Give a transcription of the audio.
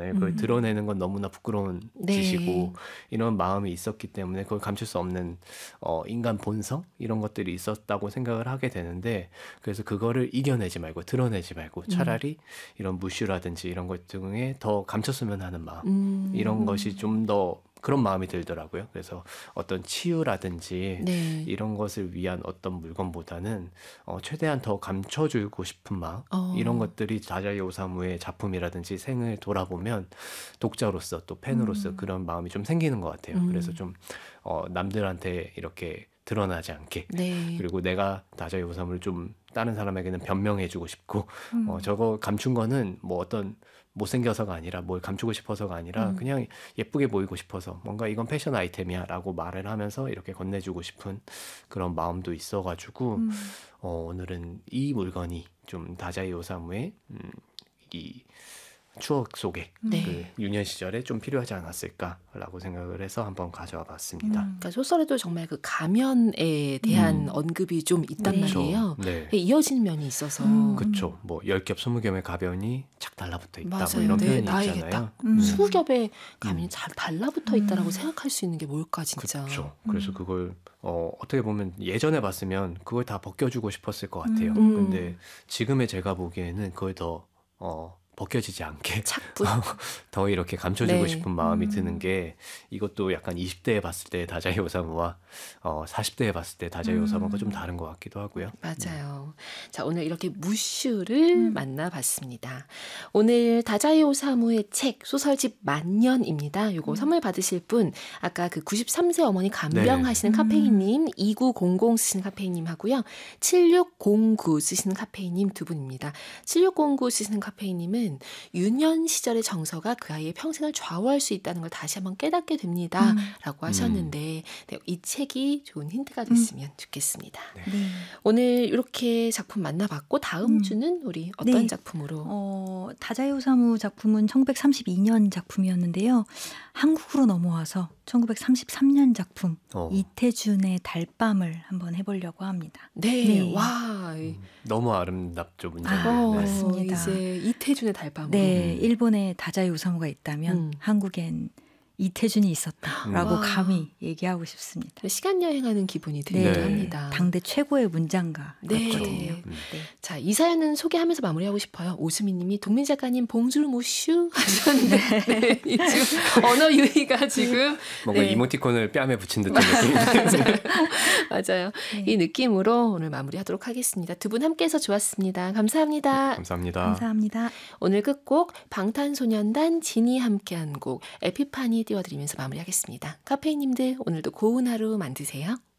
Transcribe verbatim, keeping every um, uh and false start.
왜냐하면 그걸 음. 드러내는 건 너무나 부끄러운 네. 짓이고 이런 마음이 있었기 때문에 그걸 감출 수 없는 어, 인간 본성 이런 것들이 있었다고 생각을 하게 되는데 그래서 그거를 이겨내지 말고 드러내지 말고 차라리 이런 무슈라든지 이런 것 등에 더 감췄으면 하는 마음 음. 이런 것이 좀 더 그런 마음이 들더라고요. 그래서 어떤 치유라든지 네. 이런 것을 위한 어떤 물건보다는 어, 최대한 더 감춰주고 싶은 마음 어. 이런 것들이 다자이 오사무의 작품이라든지 생을 돌아보면 독자로서 또 팬으로서 음. 그런 마음이 좀 생기는 것 같아요. 음. 그래서 좀 어, 남들한테 이렇게 드러나지 않게 네. 그리고 내가 다자이 오사무를 좀 다른 사람에게는 변명해주고 싶고 음. 어, 저거 감춘 거는 뭐 어떤 못생겨서가 아니라 뭘 감추고 싶어서가 아니라 음. 그냥 예쁘게 보이고 싶어서 뭔가 이건 패션 아이템이야 라고 말을 하면서 이렇게 건네주고 싶은 그런 마음도 있어가지고 음. 어, 오늘은 이 물건이 좀 다자이 오사무의 음, 이 추억 속에 네. 그 유년 시절에 좀 필요하지 않았을까라고 생각을 해서 한번 가져와 봤습니다. 음. 그러니까 소설에도 정말 그 가면에 대한 음. 언급이 좀 있단 네. 말이에요. 네. 이어지는 면이 있어서. 음. 그렇죠. 뭐 열 겹 스무 겹의 가변이 착 달라붙어 있다. 맞아요. 뭐 이런 네, 표현이 나에게 있잖아요. 딱 음. 스무 겹의 가면이 음. 잘 달라붙어 있다라고 음. 생각할 수 있는 게 뭘까 진짜. 그렇죠. 그래서 음. 그걸 어, 어떻게 보면 예전에 봤으면 그걸 다 벗겨주고 싶었을 것 같아요. 음. 근데 지금의 제가 보기에는 그걸 더 어, 벗겨지지 않게 착붙. 더 이렇게 감춰주고 네. 싶은 마음이 음. 드는 게 이것도 약간 이십 대에 봤을 때 다자이 오사무와 어, 사십 대에 봤을 때 다자이 음. 오사무가 좀 다른 것 같기도 하고요. 맞아요. 자, 오늘 이렇게 무슈를 음. 만나봤습니다. 오늘 다자이 오사무의 책 소설집 만년입니다. 요거 음. 선물 받으실 분 아까 그 구십삼 세 어머니 간병 네. 하시는 음. 카페인님, 이구공공 쓰시는 카페인님 하고요. 칠육공구 쓰시는 카페인님 두 분입니다. 칠육공구 쓰시는 카페인님은 유년 시절의 정서가 그 아이의 평생을 좌우할 수 있다는 걸 다시 한번 깨닫게 됩니다. 음. 라고 하셨는데 네, 이 책이 좋은 힌트가 됐으면 좋겠습니다. 네. 네. 오늘 이렇게 작품 만나봤고 다음 음. 주는 우리 어떤 네. 작품으로? 어, 다자이 오사무 작품은 천구백삼십이 년 작품이었는데요. 한국으로 넘어와서 천구백삼십삼 년 작품 어, 이태준의 달밤을 한번 해보려고 합니다. 네, 네. 와, 음, 너무 아름답죠 문장이. 아, 어, 네. 맞습니다. 이제 이태준의 달밤으로. 네, 음. 일본에 다자이 오사무가 있다면 음. 한국엔 이태준이 있었다라고 와. 감히 얘기하고 싶습니다. 시간 여행하는 기분이 들기도 네. 합니다. 당대 최고의 문장가였거든요. 네. 음. 네. 자, 이 사연은 소개하면서 마무리하고 싶어요. 오수미님이 동민 작가님 봉줄 모슈 하셨는데 네, 이 지금 언어 유희가 지금 뭔가 네. 이모티콘을 뺨에 붙인 듯한 느낌. 맞아요. 네. 이 느낌으로 오늘 마무리하도록 하겠습니다. 두 분 함께해서 좋았습니다. 감사합니다. 감사합니다. 감사합니다. 오늘 끝곡 방탄소년단 진이 함께한 곡 에피파니 띄워드리면서 마무리하겠습니다. 카페인님들 오늘도 고운 하루 만드세요.